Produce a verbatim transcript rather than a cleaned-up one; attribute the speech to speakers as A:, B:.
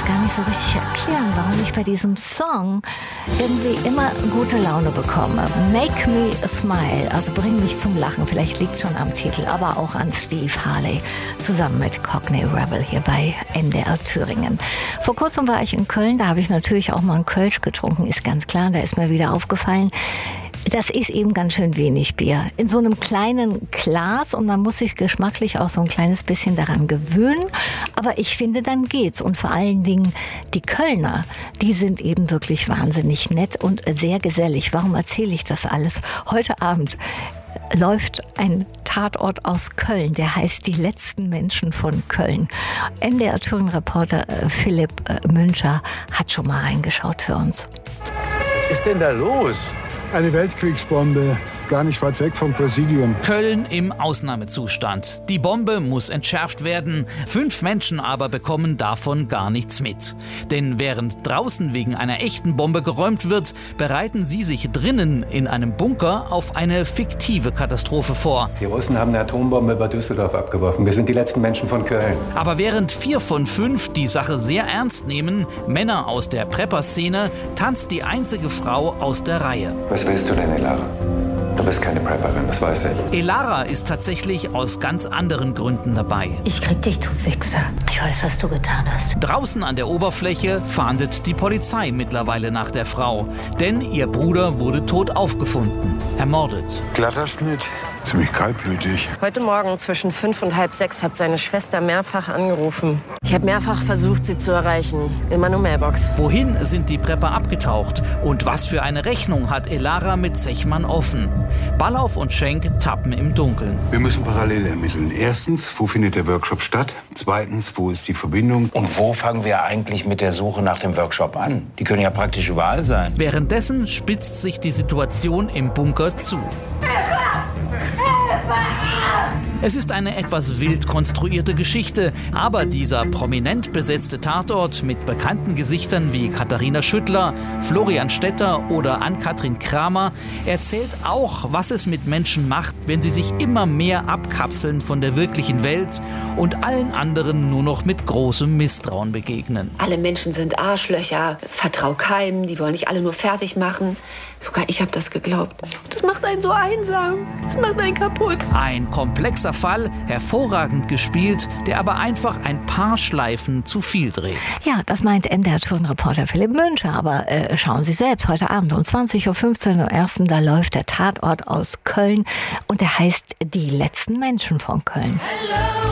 A: das gar nicht so richtig erklären, warum ich bei diesem Song irgendwie immer gute Laune bekomme. Make me smile, also bring mich zum Lachen. Vielleicht liegt es schon am Titel, aber auch an Steve Harley, zusammen mit Cockney Rebel hier bei M D R Thüringen. Vor kurzem war ich in Köln, da habe ich natürlich auch mal einen Kölsch getrunken, ist ganz klar, da ist mir wieder aufgefallen, das ist eben ganz schön wenig Bier. In so einem kleinen Glas und man muss sich geschmacklich auch so ein kleines bisschen daran gewöhnen. Aber ich finde, dann geht's. Und vor allen Dingen die Kölner, die sind eben wirklich wahnsinnig nett und sehr gesellig. Warum erzähle ich das alles? Heute Abend läuft ein Tatort aus Köln, der heißt Die letzten Menschen von Köln. M D R Thüringen-Reporter Philipp Müncher hat schon mal reingeschaut für uns.
B: Was ist denn da los?
C: Eine Weltkriegsbombe, gar nicht weit weg vom Präsidium.
D: Köln im Ausnahmezustand. Die Bombe muss entschärft werden. Fünf Menschen aber bekommen davon gar nichts mit. Denn während draußen wegen einer echten Bombe geräumt wird, bereiten sie sich drinnen in einem Bunker auf eine fiktive Katastrophe vor.
E: Die Russen haben eine Atombombe über Düsseldorf abgeworfen. Wir sind die letzten Menschen von Köln.
D: Aber während vier von fünf die Sache sehr ernst nehmen, Männer aus der Prepper-Szene, tanzt die einzige Frau aus der Reihe.
E: Was willst du denn, Elara? Du bist keine Prepperin, das weiß ich.
D: Elara ist tatsächlich aus ganz anderen Gründen dabei.
A: Ich krieg dich, du Wichser. Ich weiß, was du getan hast.
D: Draußen an der Oberfläche fahndet die Polizei mittlerweile nach der Frau. Denn ihr Bruder wurde tot aufgefunden, ermordet.
C: Glatter Schnitt, ziemlich kaltblütig.
F: Heute Morgen zwischen fünf und halb sechs hat seine Schwester mehrfach angerufen. Ich habe mehrfach versucht, sie zu erreichen. Immer nur Mailbox.
D: Wohin sind die Prepper abgetaucht? Und was für eine Rechnung hat Elara mit Zechmann offen? Ballauf und Schenk tappen im Dunkeln.
C: Wir müssen parallel ermitteln. Erstens, wo findet der Workshop statt? Zweitens, wo ist die Verbindung?
B: Und wo fangen wir eigentlich mit der Suche nach dem Workshop an? Die können ja praktisch überall sein.
D: Währenddessen spitzt sich die Situation im Bunker zu. Es ist eine etwas wild konstruierte Geschichte, aber dieser prominent besetzte Tatort mit bekannten Gesichtern wie Katharina Schüttler, Florian Stetter oder Ann-Kathrin Kramer erzählt auch, was es mit Menschen macht, wenn sie sich immer mehr abkapseln von der wirklichen Welt und allen anderen nur noch mit großem Misstrauen begegnen.
G: Alle Menschen sind Arschlöcher, vertrau keinem, die wollen dich alle nur fertig machen. Sogar ich habe das geglaubt. Das macht einen so einsam, das macht einen kaputt.
D: Ein komplexer Fall, hervorragend gespielt, der aber einfach ein paar Schleifen zu viel dreht.
A: Ja, das meint M D R Thüringen-Reporter Philipp Müncher. Aber äh, schauen Sie selbst, heute Abend um zwanzig Uhr fünfzehn am ersten da läuft der Tatort aus Köln und der heißt Die letzten Menschen von Köln.
H: Hello.